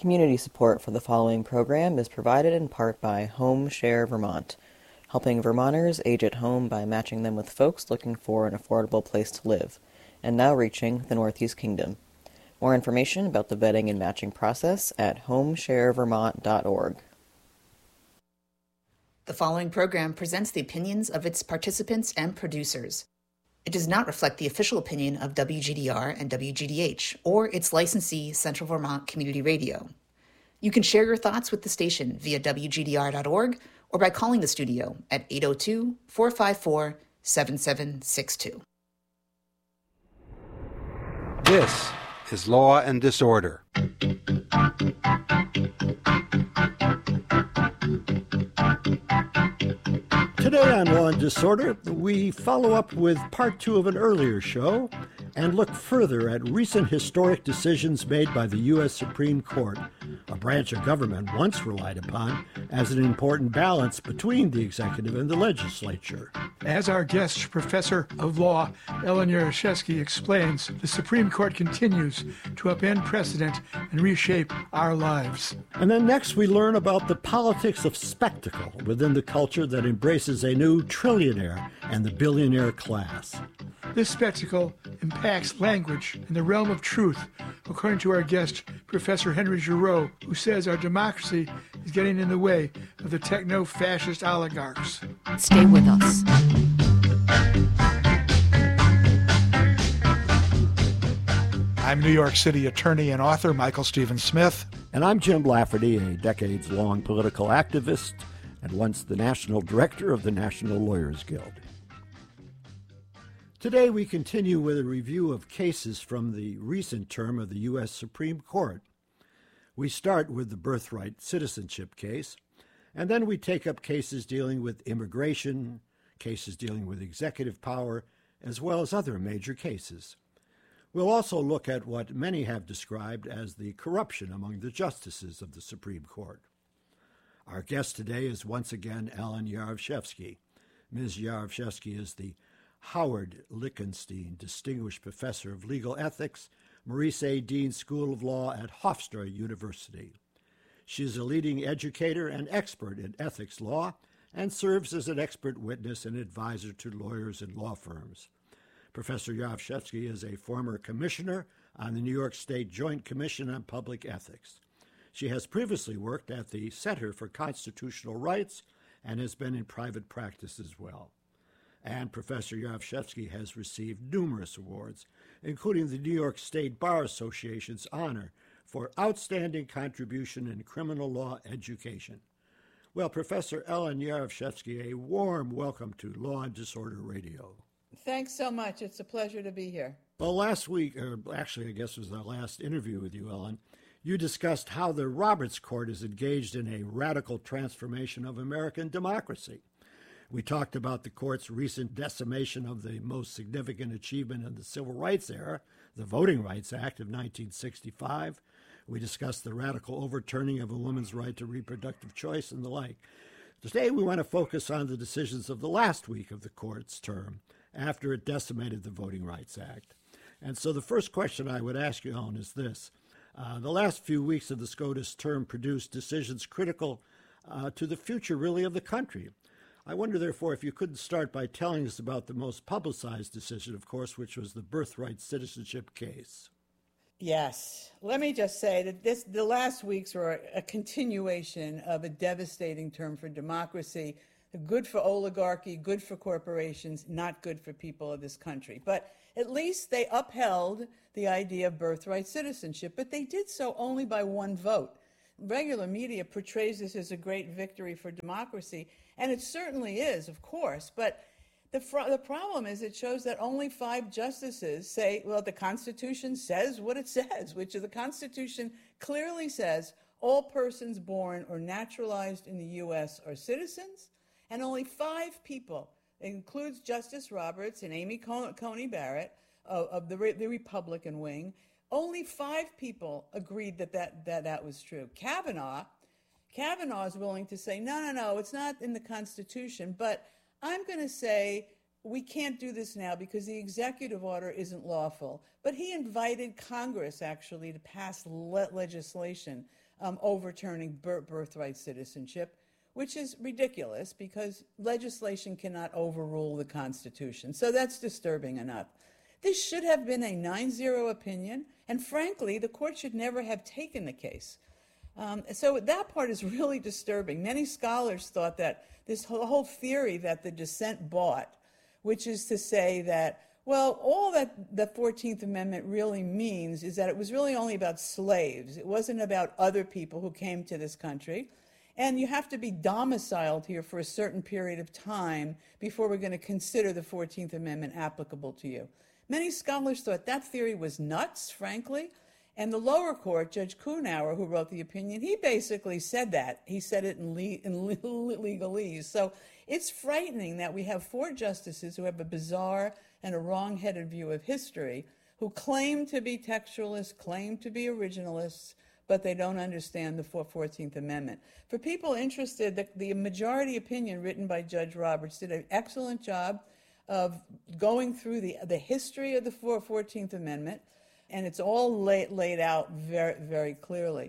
Community support for the following program is provided in part by Home Share Vermont, helping Vermonters age at home by matching them with folks looking for an affordable place to live, and now reaching the Northeast Kingdom. More information about the vetting and matching process at homesharevermont.org. The following program presents the opinions of its participants and producers. It does not reflect the official opinion of WGDR and WGDH or its licensee, Central Vermont Community Radio. You can share your thoughts with the station via WGDR.org or by calling the studio at 802-454-7762. This is Law and Disorder. Today on Law and Disorder, we follow up with part 2 of an earlier show and look further at recent historic decisions made by the U.S. Supreme Court, a branch of government once relied upon as an important balance between the executive and the legislature. As our guest professor of law, Ellen Yaroshevsky, explains, the Supreme Court continues to upend precedent and reshape our lives. And then next we learn about the politics of spectacle within the culture that embraces a new trillionaire and the billionaire class. This spectacle impacts language in the realm of truth, according to our guest, Professor Henry Giroux, who says our democracy is getting in the way of the techno-fascist oligarchs. Stay with us. I'm New York City attorney and author Michael Stephen Smith. And I'm Jim Lafferty, a decades-long political activist and once the national director of the National Lawyers Guild. Today we continue with a review of cases from the recent term of the U.S. Supreme Court. We start with the birthright citizenship case, and then we take up cases dealing with immigration, cases dealing with executive power, as well as other major cases. We'll also look at what many have described as the corruption among the justices of the Supreme Court. Our guest today is once again Ellen Yaroshevsky. Ms. Yaroshevsky is the Howard Lichtenstein Distinguished Professor of Legal Ethics, Maurice A. Dean School of Law at Hofstra University. She is a leading educator and expert in ethics law and serves as an expert witness and advisor to lawyers and law firms. Professor Yaroshevsky is a former commissioner on the New York State Joint Commission on Public Ethics. She has previously worked at the Center for Constitutional Rights and has been in private practice as well. And Professor Yaroshevsky has received numerous awards, including the New York State Bar Association's honor for outstanding contribution in criminal law education. Well, Professor Ellen Yaroshevsky, a warm welcome to Law and Disorder Radio. Thanks so much. It's a pleasure to be here. Well, last week, or actually I guess it was our last interview with you, Ellen, you discussed how the Roberts Court is engaged in a radical transformation of American democracy. We talked about the court's recent decimation of the most significant achievement in the Civil Rights era, the Voting Rights Act of 1965. We discussed the radical overturning of a woman's right to reproductive choice and the like. Today we want to focus on the decisions of the last week of the court's term after it decimated the Voting Rights Act. And so the first question I would ask you, Ellen, is this. The last few weeks of the SCOTUS term produced decisions critical to the future, really, of the country. I wonder, therefore, if you couldn't start by telling us about the most publicized decision, of course, which was the birthright citizenship case. Yes. Let me just say that the last weeks were a continuation of a devastating term for democracy, good for oligarchy, good for corporations, not good for people of this country. But at least they upheld the idea of birthright citizenship, but they did so only by one vote. Regular media portrays this as a great victory for democracy, and it certainly is, of course, but the problem is it shows that only 5 justices say, well, the Constitution says what it says, which is the Constitution clearly says all persons born or naturalized in the U.S. are citizens, and only 5 people, it includes Justice Roberts and Amy Coney Barrett of the Republican wing, only 5 people agreed that was true. Kavanaugh is willing to say, no, it's not in the Constitution, but I'm going to say we can't do this now because the executive order isn't lawful. But he invited Congress, actually, to pass legislation overturning birthright citizenship, which is ridiculous because legislation cannot overrule the Constitution. So that's disturbing enough. This should have been a 9-0 opinion, and frankly, the court should never have taken the case. So that part is really disturbing. Many scholars thought that this whole theory that the dissent bought, which is to say that, well, all that the 14th Amendment really means is that it was really only about slaves. It wasn't about other people who came to this country. And you have to be domiciled here for a certain period of time before we're going to consider the 14th Amendment applicable to you. Many scholars thought that theory was nuts, frankly. And the lower court, Judge Kuhnauer, who wrote the opinion, he basically said that. He said it in legalese. So it's frightening that we have 4 justices who have a bizarre and a wrong-headed view of history, who claim to be textualists, claim to be originalists, but they don't understand the 14th Amendment. For people interested, the majority opinion written by Judge Roberts did an excellent job of going through the history of the 14th Amendment, and it's all laid out very, very clearly.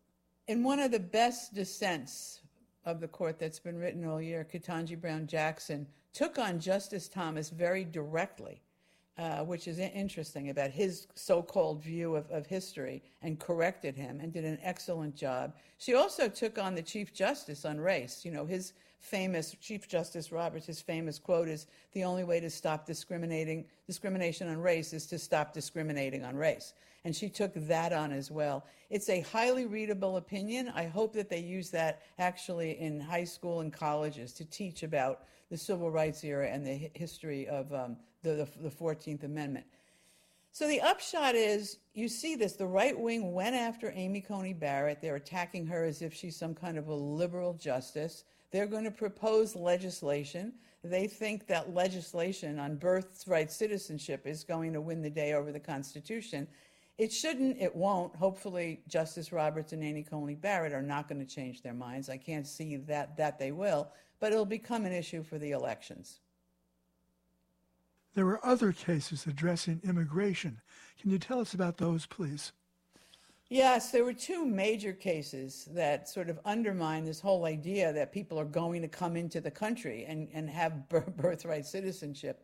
In one of the best dissents of the court that's been written all year, Ketanji Brown Jackson took on Justice Thomas very directly, which is interesting, about his so-called view of history, and corrected him and did an excellent job. She also took on the Chief Justice on race. You know, his famous, Chief Justice Roberts, his famous quote is, "The only way to stop discrimination on race is to stop discriminating on race." And she took that on as well. It's a highly readable opinion. I hope that they use that actually in high school and colleges to teach about the Civil Rights era and the history of the 14th Amendment. So the upshot is, you see this, the right wing went after Amy Coney Barrett. They're attacking her as if she's some kind of a liberal justice. They're going to propose legislation. They think that legislation on birthright citizenship is going to win the day over the Constitution. It shouldn't, it won't. Hopefully, Justice Roberts and Amy Coney Barrett are not going to change their minds. I can't see that they will, but it'll become an issue for the elections. There were other cases addressing immigration. Can you tell us about those, please? Yes, there were 2 major cases that sort of undermine this whole idea that people are going to come into the country and have birthright citizenship.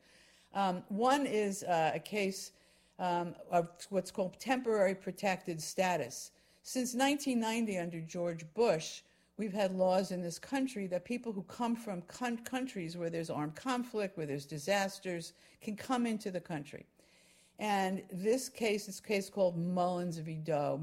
One is a case of what's called temporary protected status. Since 1990, under George Bush, we've had laws in this country that people who come from countries where there's armed conflict, where there's disasters, can come into the country. And this case is a case called Mullen v.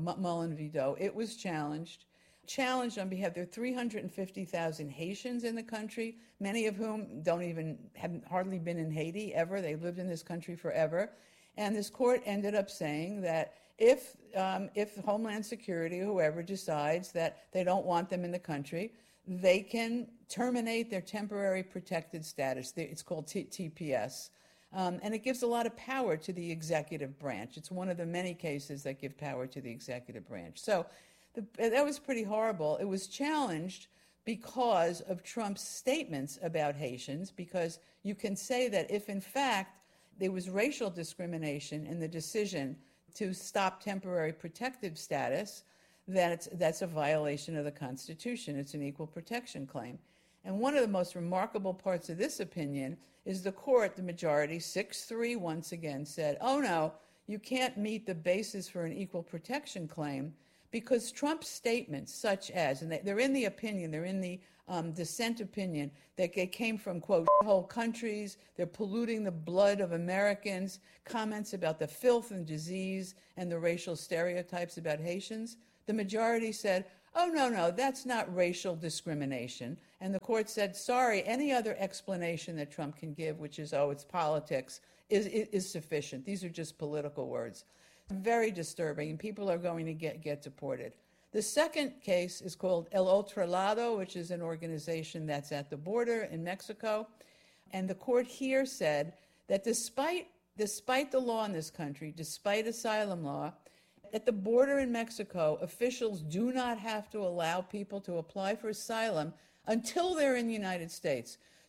Doe. It was challenged on behalf, there are 350,000 Haitians in the country, many of whom haven't hardly been in Haiti ever. They've lived in this country forever. And this court ended up saying that if Homeland Security or whoever decides that they don't want them in the country, they can terminate their temporary protected status. It's called TPS. And it gives a lot of power to the executive branch. It's one of the many cases that give power to the executive branch. So that was pretty horrible. It was challenged because of Trump's statements about Haitians, because you can say that if, in fact, there was racial discrimination in the decision to stop temporary protective status, that's a violation of the Constitution. It's an equal protection claim. And one of the most remarkable parts of this opinion is the court, the majority, 6-3, once again said, oh no, you can't meet the basis for an equal protection claim because Trump's statements such as, and they're in the opinion, they're in the dissent opinion, that they came from, quote, whole countries, they're polluting the blood of Americans, comments about the filth and disease and the racial stereotypes about Haitians. The majority said, oh, no, that's not racial discrimination. And the court said, sorry, any other explanation that Trump can give, which is, oh, it's politics, is sufficient. These are just political words. Very disturbing, and people are going to get deported. The second case is called El Otro Lado, which is an organization that's at the border in Mexico. And the court here said that despite the law in this country, despite asylum law, at the border in Mexico, officials do not have to allow people to apply for asylum until they're in the United States.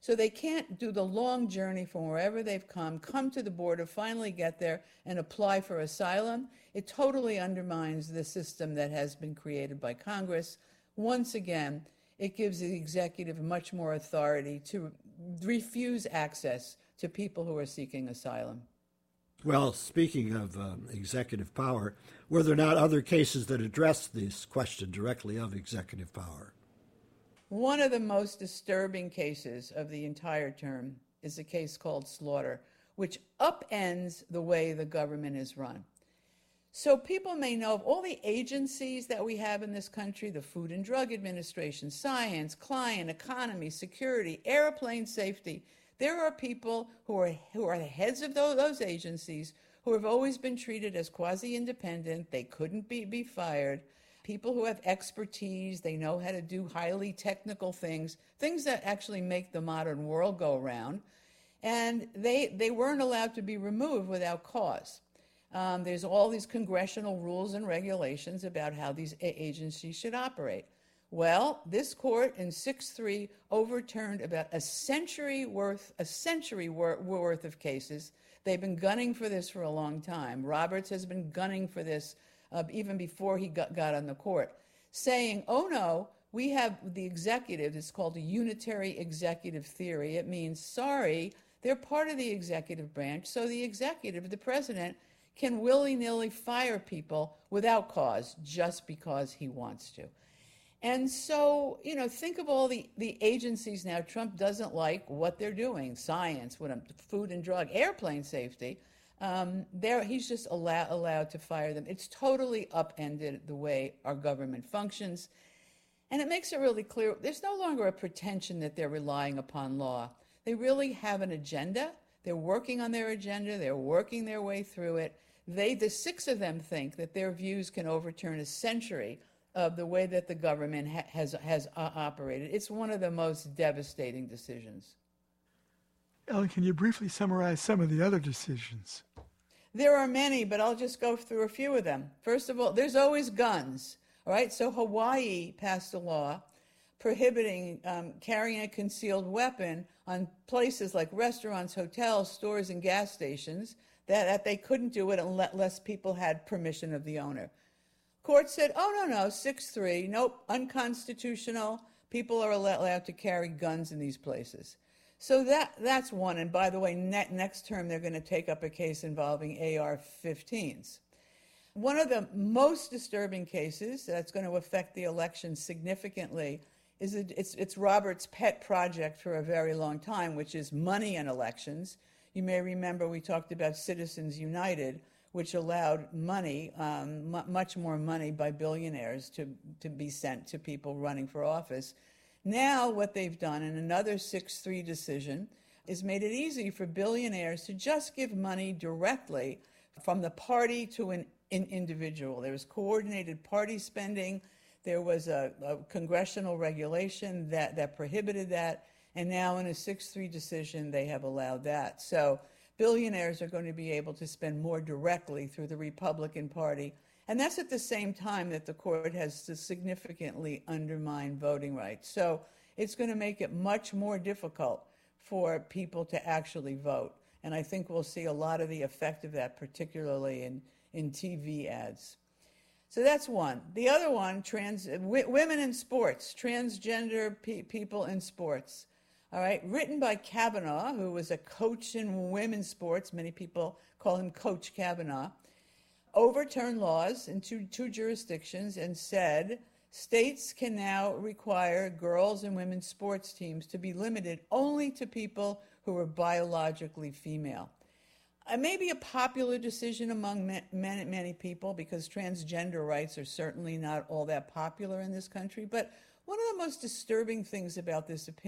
So they can't do the long journey from wherever they've come to the border, finally get there and apply for asylum. It totally undermines the system that has been created by Congress. Once again, it gives the executive much more authority to refuse access to people who are seeking asylum. Well, speaking of executive power, were there not other cases that addressed this question directly of executive power? One of the most disturbing cases of the entire term is a case called Slaughter, which upends the way the government is run. So people may know of all the agencies that we have in this country, the Food and Drug Administration, science, client, economy, security, airplane safety. There are people who are the heads of those agencies who have always been treated as quasi-independent. They couldn't be fired. People who have expertise, they know how to do highly technical things that actually make the modern world go around. And they weren't allowed to be removed without cause. There's all these congressional rules and regulations about how these agencies should operate. Well, this court in 6-3 overturned about a century worth of cases. They've been gunning for this for a long time. Roberts has been gunning for this even before he got on the court, saying, oh no, we have the executive. It's called a unitary executive theory. It means, sorry, they're part of the executive branch, so the executive, the president, can willy-nilly fire people without cause just because he wants to. And so, think of all the agencies now. Trump doesn't like what they're doing. Science, food and drug, airplane safety. He's just allowed to fire them. It's totally upended the way our government functions. And it makes it really clear there's no longer a pretension that they're relying upon law. They really have an agenda. They're working on their agenda. They're working their way through it. The six of them think that their views can overturn a century of the way that the government has operated. It's one of the most devastating decisions. Ellen, can you briefly summarize some of the other decisions? There are many, but I'll just go through a few of them. First of all, there's always guns, all right? So Hawaii passed a law prohibiting carrying a concealed weapon on places like restaurants, hotels, stores, and gas stations, that they couldn't do it unless people had permission of the owner. Court said, oh, no, 6-3, nope, unconstitutional. People are allowed to carry guns in these places. So that's one. And by the way, next term, they're going to take up a case involving AR-15s. One of the most disturbing cases that's going to affect the election significantly is it's Robert's pet project for a very long time, which is money in elections. You may remember we talked about Citizens United, which allowed money, much more money by billionaires to be sent to people running for office. Now what they've done in another 6-3 decision is made it easy for billionaires to just give money directly from the party to an individual. There was coordinated party spending. There was a congressional regulation that prohibited that. And now in a 6-3 decision, they have allowed that. So billionaires are going to be able to spend more directly through the Republican Party. And that's at the same time that the court has to significantly undermine voting rights. So it's going to make it much more difficult for people to actually vote. And I think we'll see a lot of the effect of that, particularly in TV ads. So that's one. The other one, women in sports, transgender people in sports. All right, written by Kavanaugh, who was a coach in women's sports. Many people call him Coach Kavanaugh. Overturned laws in two jurisdictions and said states can now require girls and women's sports teams to be limited only to people who are biologically female. It may be a popular decision among many people because transgender rights are certainly not all that popular in this country, but one of the most disturbing things about this opinion